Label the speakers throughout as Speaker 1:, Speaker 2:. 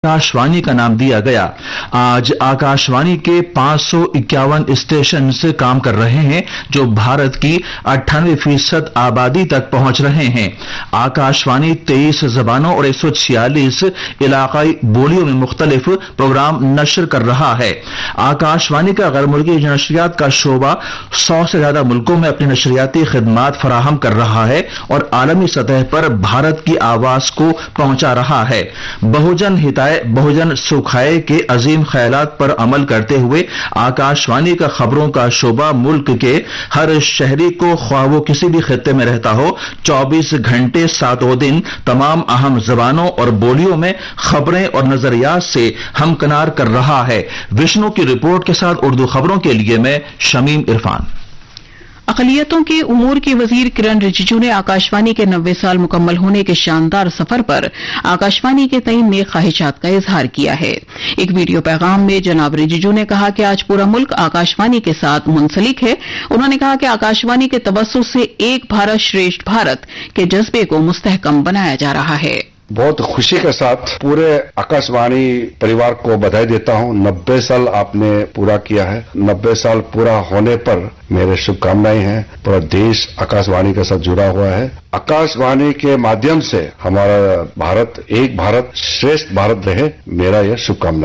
Speaker 1: आकाशवाणी का नाम दिया गया। आज आकाशवाणी के 551 स्टेशन काम कर रहे हैं जो भारत की 98% आबादी तक पहुंच रहे हैं। आकाशवाणी 23 जबानों और 146 इलाकाई बोलियों में मुख्तलिफ प्रोग्राम नशर कर रहा है। आकाशवाणी का गैर मुल्की नशरियात का शोबा 100 से ज्यादा मुल्कों में अपनी नशरियाती खिदमात फराहम कर रहा है और आलमी सतह पर भारत की आवाज को पहुंचा रहा है। बहुजन हिताय बहुजन सुखाए के अजीम ख्यालात पर अमल करते हुए आकाशवाणी का खबरों का शोबा मुल्क के हर शहरी को, ख्वाह वो किसी भी खित्ते में रहता हो, 24 घंटे सातों दिन तमाम अहम जबानों और बोलियों में खबरें और नजरियात से हमकनार कर रहा है। विष्णु की रिपोर्ट के साथ उर्दू खबरों के लिए मैं शमीम इरफान।
Speaker 2: अक़लियतों के उमूर के वजीर किरण रिजिजू ने आकाशवाणी के 90 साल मुकम्मल होने के शानदार सफर पर आकाशवाणी के तई नेक ख्वाहिशात का इजहार किया है। एक वीडियो पैगाम में जनाब रिजिजू ने कहा कि आज पूरा मुल्क आकाशवाणी के साथ मुंसलिक है। उन्होंने कहा कि आकाशवाणी के तवज्जुह से एक भारत श्रेष्ठ भारत के जज्बे को मुस्तहकम बनाया जा रहा है।
Speaker 3: बहुत खुशी के साथ पूरे आकाशवाणी परिवार को बधाई देता हूं। 90 साल आपने पूरा किया है। 90 साल पूरा होने पर मेरे शुभकामनाएं हैं। पूरा देश आकाशवाणी के साथ जुड़ा हुआ है। आकाशवाणी के माध्यम से हमारा भारत एक भारत श्रेष्ठ भारत रहे, मेरा यह शुभकामनाएं।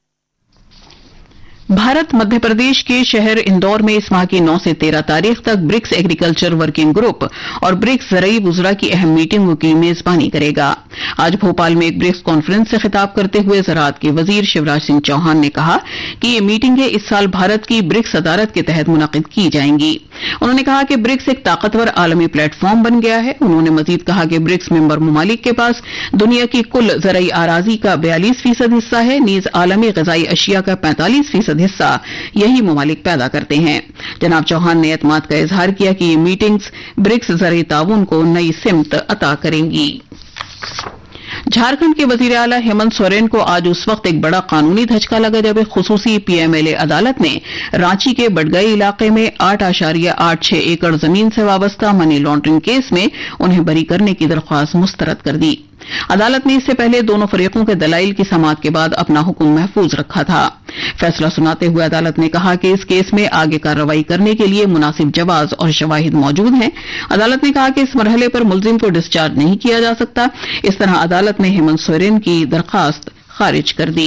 Speaker 2: भारत मध्य प्रदेश के शहर इंदौर में इस माह की 9 से 13 तारीख तक ब्रिक्स एग्रीकल्चर वर्किंग ग्रुप और ब्रिक्स ज़रई वुज़रा की अहम मीटिंगों की मेजबानी करेगा। आज भोपाल में एक ब्रिक्स कॉन्फ्रेंस से खिताब करते हुए ज़राअत के वजीर शिवराज सिंह चौहान ने कहा कि ये मीटिंगें इस साल भारत की ब्रिक्स अदालत के तहत मुनक़िद की जाएंगी। उन्होंने कहा कि ब्रिक्स एक ताकतवर आलमी प्लेटफॉर्म बन गया है। उन्होंने मजीद कहा कि ब्रिक्स मेंबर ममालिक के पास दुनिया की कुल ज़रई आराजी का 42% हिस्सा है, नीज आलमी ग़िज़ाई अशिया का 45% हिस्सा यही ममालिक पैदा करते हैं। जनाब चौहान ने एतमाद का इजहार किया कि ये मीटिंग्स ब्रिक्स ज़रई ताउन को नई सिमत अता करेंगी। झारखंड के वजीर आला हेमंत सोरेन को आज उस वक्त एक बड़ा कानूनी धचका लगा जब एक खुसूसी पीएमएलए अदालत ने रांची के बडगई इलाके में 8.86 एकड़ जमीन से वाबस्ता मनी लॉन्ड्रिंग केस में उन्हें बरी करने की दरख्वास्त मुस्तरद कर दी। अदालत ने इससे पहले दोनों फरीकों के दलाइल की समाअत के बाद अपना हुक्म महफूज रखा था। फैसला सुनाते हुए अदालत ने कहा कि इस केस में आगे कार्रवाई करने के लिए मुनासिब जवाज और शवाहिद मौजूद हैं। अदालत ने कहा कि इस मरहले पर मुलजिम को डिस्चार्ज नहीं किया जा सकता। इस तरह अदालत ने हेमंत सोरेन की दरखास्त खारिज कर दी।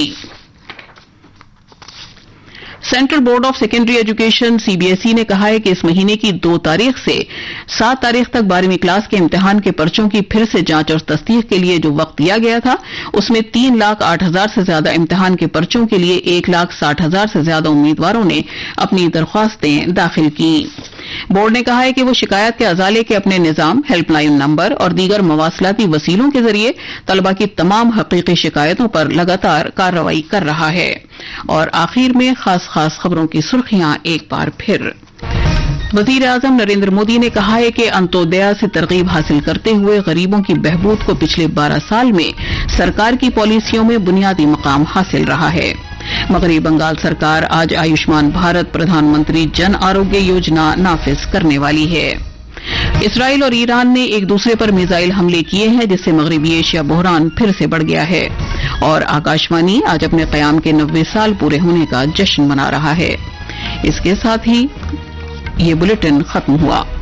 Speaker 2: Central board of secondary education CBSE ने कहा है कि इस महीने की 2 तारीख से 7 तारीख तक 12वीं क्लास के इम्तिहान के पर्चों की फिर से जांच और तस्दीक के लिए जो वक्त दिया गया था उसमें 3,08,000 से ज्यादा इम्तिहान के पर्चों के लिए 1,60,000 से ज्यादा उम्मीदवारों ने अपनी दरख्वास्तें दाखिल की। बोर्ड ने कहा है कि वो शिकायत के अजाले के अपने निजाम, हेल्पलाइन नंबर और दीगर मवासलाती वसीलों के जरिए तलबा की तमाम हकीकी शिकायतों पर लगातार कार्रवाई कर रहा है। और आखिर में खास खबरों की सुर्खियां एक बार फिर। वजीर आजम नरेंद्र मोदी ने कहा है कि अंत्योदया से तरगीब हासिल करते हुए गरीबों की बहबूद को पिछले 12 साल में सरकार की पॉलिसियों में बुनियादी मकाम हासिल रहा है। मगरबी बंगाल सरकार आज आयुष्मान भारत प्रधानमंत्री जन आरोग्य योजना नाफिज करने वाली है। इसराइल और ईरान ने एक दूसरे पर मिसाइल हमले किए हैं जिससे मगरबी एशिया बहरान फिर से बढ़ गया है। और आकाशवाणी आज अपने क़याम के 90 साल पूरे होने का जश्न मना रहा है। इसके साथ ही ये बुलेटिन खत्म हुआ।